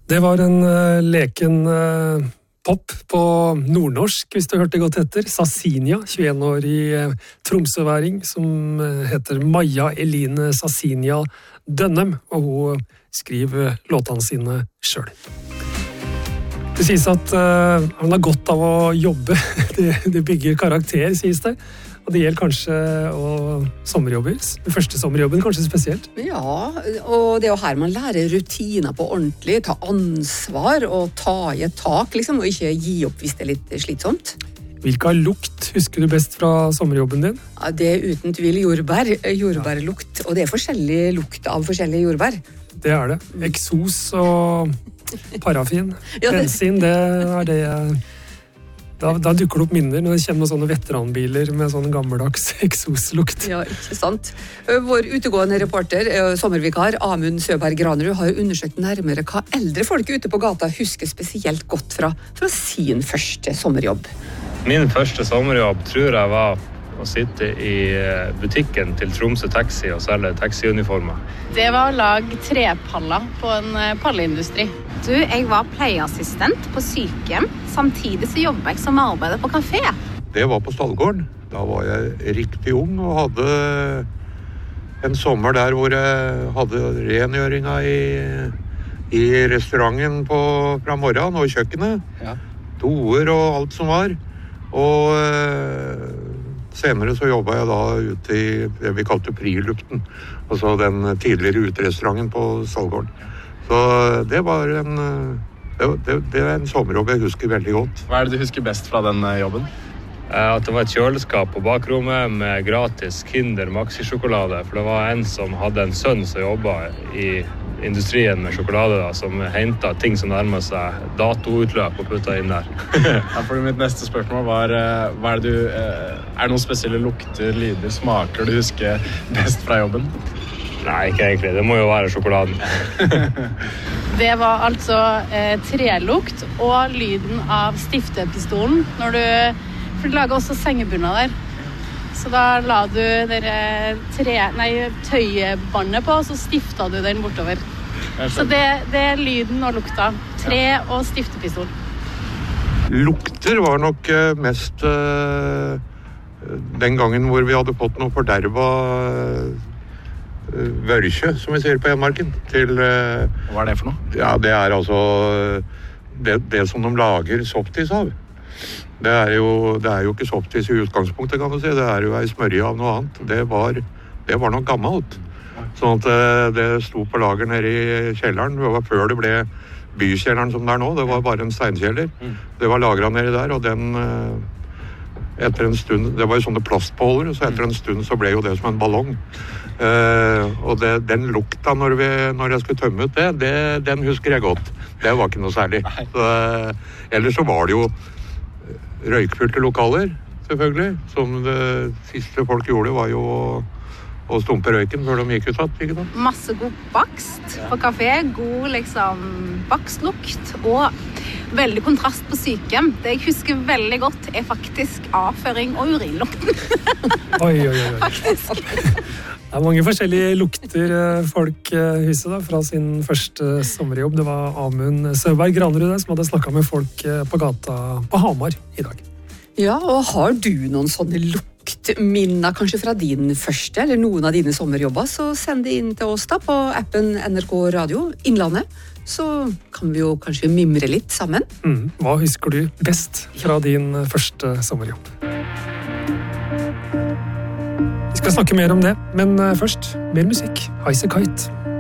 Det var en leken pop på nordnorsk, hvis du hørte godt etter. Sassinia, 21-årig tromsøværing, som heter Maja Eline Sassinia Dønnem, og hun skriver låtene sine selv. Det sies at han har godt av å jobbe, det bygger karakter, sies det. Og det gjelder kanskje sommerjobber, den første sommerjobben kanskje spesielt. Ja, og det er jo her man lærer rutiner på ordentlig, ta ansvar og ta i et tak, liksom, og ikke gi opp hvis det er litt slitsomt. Hvilken lukt husker du best fra sommerjobben din? Ja, det er uten tvil jordbærlukt, og det er forskjellig lukt av forskjellige jordbær. Det er det. Eksos og parafin, bensin, det er det Da dukker det opp minner når det kommer noen sånne veteranbiler med sånn gammeldags eksoslukt. Ja, ikke sant. Vår utegående reporter, sommervikar Amund Søberg Granerud, har undersøkt nærmere hva eldre folk ute på gata husker spesielt godt fra sin første sommerjobb. Min første sommerjobb tror jeg var å sitte i butikken til Tromsø Taxi og selge taxiuniformer. Det var å lage trepaller på en palleindustri. Jeg var pleieassistent på sykehjem, samtidig så jobbet jeg som arbeider på kafé. Det var på Stallgården. Da var jeg riktig ung og hadde en sommer der hvor jeg hadde rengjøringa i restauranten fra morgenen og kjøkkenet. Ja. Doer og alt som var. Og senere så jobbet jeg da ute i det vi kalte Priluften, altså den tidligere uterestauranten på Stallgården. Så det var det er en sommerjobb jeg husker veldig godt. Hva er det du husker best fra den jobben? At det var et kjøleskap på bakrommet med gratis Kinder Maxi-sjokolade, for det var en som hadde en sønn som jobbet i industrien med sjokolade, da, som hentet ting som nærmer seg datoutløp og puttet inn der. Ja, for mitt neste spørsmål var, er det noen spesielle lukter, lyder, smaker du husker best fra jobben? Nei, ikke egentlig. Det må jo være sjokoladen. Det var altså trelukt og lyden av stiftepistolen for du lager også sengebunner der. Så da la du tøybåndet på, og så stiftet du den bortover. Så det er lyden og lukta. Tre og stiftepistol. Lukter var nok mest den gangen hvor vi hadde fått noe forderva vørkjø, som vi sier på Enmarken. Hva er det for noe? Ja, det er altså det som de lager softis av. Det er jo ikke softis i utgangspunktet, kan du si. Det er jo ei smørje av noe annet. Det var nok gammelt. Sånn at det sto på lager nede i kjelleren. Det var før det ble bykjelleren som det er nå. Det var bare en steinkjeller. Det var lagret nede der, og den etter en stund, det var jo sånne plastpåler, så etter en stund så ble jo det som en ballong. Og den lukta når jeg skulle tømme ut den husker jeg godt. Det var ikke noe særlig. Ellers så var det jo røykfylte lokaler, selvfølgelig. Som det siste folk gjorde var jo å stumpe røyken før de gikk ut igjen, ikke sant? Masse god bakst på kafé, god bakstlukt, og veldig kontrast på sykehjem. Det jeg husker veldig godt er faktisk avføring og urinlukten. Oi. Faktisk. Det er mange forskjellige lukter folk husker da, fra sin første sommerjobb. Det var Amund Søberg Granerud som hadde snakket med folk på gata på Hamar i dag. Ja, og har du noen sånne luktminner kanskje fra din første eller noen av dine sommerjobber, så send det inn til oss da på appen NRK Radio Innlandet. Så kan vi jo kanskje mimre litt sammen. Hva husker du best fra din første sommerjobb? Vi skal snakke mer om det, men først mer musikk. Highasakite.